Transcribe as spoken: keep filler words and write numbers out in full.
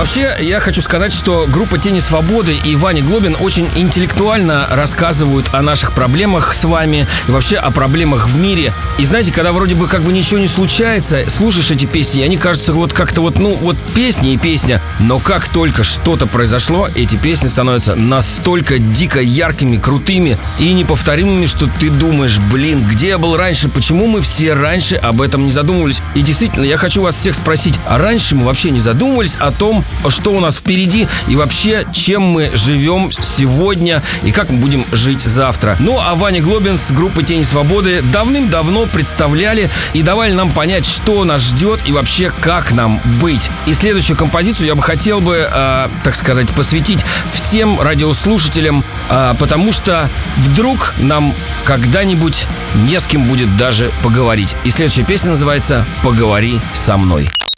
Вообще, я хочу сказать, что группа «Тени свободы» и Ваня Глобин очень интеллектуально рассказывают о наших проблемах с вами и вообще о проблемах в мире. И знаете, когда вроде бы как бы ничего не случается, слушаешь эти песни, и они кажутся вот как-то вот, ну, вот песня и песня. Но как только что-то произошло, эти песни становятся настолько дико яркими, крутыми и неповторимыми, что ты думаешь, блин, где я был раньше, почему мы все раньше об этом не задумывались? И действительно, я хочу вас всех спросить, а раньше мы вообще не задумывались о том, что у нас впереди и вообще, чем мы живем сегодня и как мы будем жить завтра? Ну, а Ваня Глобин с группы «Тени свободы» давным-давно представляли и давали нам понять, что нас ждет и вообще, как нам быть. И следующую композицию я бы хотел бы, э, так сказать, посвятить всем радиослушателям, э, потому что вдруг нам когда-нибудь не с кем будет даже поговорить. И следующая песня называется «Поговори со мной».